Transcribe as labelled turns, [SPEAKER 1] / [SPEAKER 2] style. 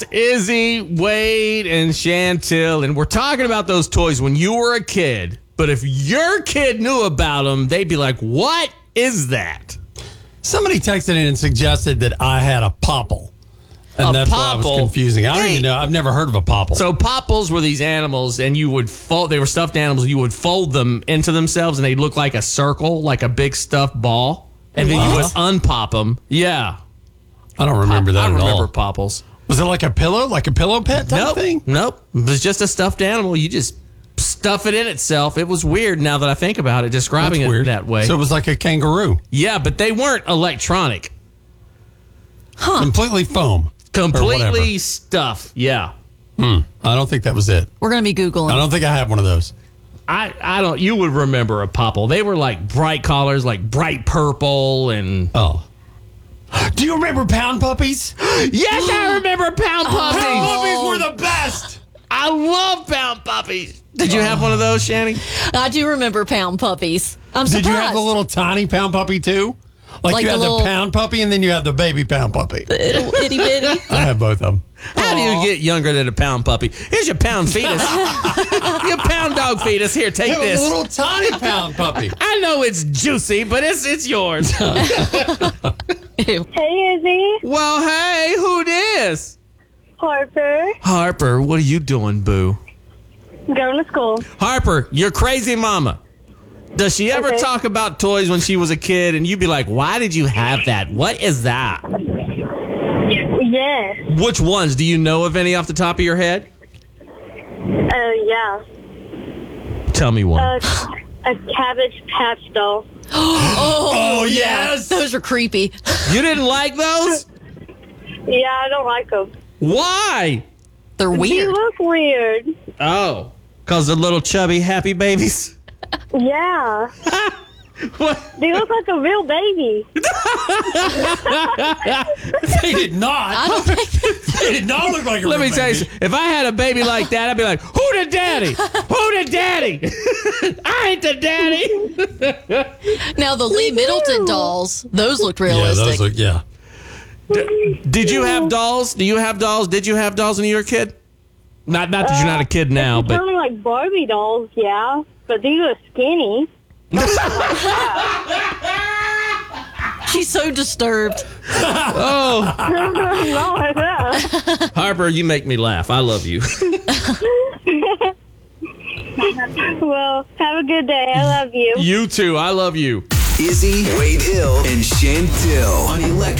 [SPEAKER 1] It's Izzy, Wade, and Chantil, and we're talking about those toys when you were a kid. But if your kid knew about them, they'd be like, what is that?
[SPEAKER 2] Somebody texted in and suggested that I had a popple. And that's why I was confusing. I don't even know. I've never heard of a popple.
[SPEAKER 1] So popples were these animals, and you would fold. They were stuffed animals. You would fold them into themselves, and they'd look like a circle, like a big stuffed ball. And then you would unpop them. Yeah.
[SPEAKER 2] I don't remember that at all.
[SPEAKER 1] I remember popples.
[SPEAKER 2] Was it like a pillow pet type thing?
[SPEAKER 1] Nope. It was just a stuffed animal. You just stuff it in itself. It was weird now that I think about it, describing it that way.
[SPEAKER 2] So it was like a kangaroo.
[SPEAKER 1] Yeah, but they weren't electronic.
[SPEAKER 2] Completely foam.
[SPEAKER 1] Completely stuff. Yeah.
[SPEAKER 2] I don't think that was it.
[SPEAKER 3] We're going to be Googling.
[SPEAKER 2] I don't think I have one of those.
[SPEAKER 1] I don't. You would remember a popple. They were like bright colors, like bright purple and.
[SPEAKER 2] Oh. Do you remember pound puppies?
[SPEAKER 1] Yes, I remember pound puppies.
[SPEAKER 2] Pound puppies were the best.
[SPEAKER 1] I love pound puppies. Did you have one of those, Shanny?
[SPEAKER 3] I do remember pound puppies. I'm surprised.
[SPEAKER 2] Did you have the little tiny pound puppy too? Like you had the pound puppy and then you had the baby pound puppy.
[SPEAKER 3] Itty bitty.
[SPEAKER 2] I have both of them.
[SPEAKER 1] How do you get younger than a pound puppy? Here's your pound fetus. Your pound dog fetus. Here, take this.
[SPEAKER 2] A little tiny pound puppy.
[SPEAKER 1] I know it's juicy, but it's yours.
[SPEAKER 4] Hey, Izzy.
[SPEAKER 1] Well, hey, who this?
[SPEAKER 4] Harper.
[SPEAKER 1] Harper, what are you doing, boo?
[SPEAKER 4] Going to school.
[SPEAKER 1] Harper, your crazy mama. Does she ever talk about toys when she was a kid and you'd be like, why did you have that? What is that?
[SPEAKER 4] Yes.
[SPEAKER 1] Which ones? Do you know of any off the top of your head?
[SPEAKER 4] Yeah.
[SPEAKER 1] Tell me one.
[SPEAKER 4] A Cabbage Patch doll.
[SPEAKER 3] Oh,
[SPEAKER 2] yes.
[SPEAKER 3] Those are creepy.
[SPEAKER 1] You didn't like those?
[SPEAKER 4] Yeah, I don't like them.
[SPEAKER 1] Why?
[SPEAKER 3] They're
[SPEAKER 4] They
[SPEAKER 3] weird.
[SPEAKER 4] look weird.
[SPEAKER 1] Oh, because they're little chubby happy babies?
[SPEAKER 4] Yeah.
[SPEAKER 1] What?
[SPEAKER 4] They look like a real baby.
[SPEAKER 2] They did not. They did not look like a
[SPEAKER 1] Let me
[SPEAKER 2] real
[SPEAKER 1] tell you,
[SPEAKER 2] baby.
[SPEAKER 1] if I had a baby like that, I'd be like, who the daddy? Who the daddy? I ain't the daddy.
[SPEAKER 3] Now, the Lee Middleton dolls, those looked
[SPEAKER 2] Yeah,
[SPEAKER 3] realistic.
[SPEAKER 2] those look, yeah.
[SPEAKER 1] Did you have dolls? Do you have dolls? Did you have dolls when you were a kid? Not that you're not a kid now,
[SPEAKER 4] They
[SPEAKER 1] but
[SPEAKER 4] kind of like Barbie dolls, yeah. But these are skinny.
[SPEAKER 3] She's so disturbed.
[SPEAKER 1] oh,
[SPEAKER 4] Not like that.
[SPEAKER 1] Harper, you make me laugh. I love you.
[SPEAKER 4] Well, have a good day. I love you.
[SPEAKER 1] You too. I love you.
[SPEAKER 5] Izzy, Wade Hill, and Chantil on Electric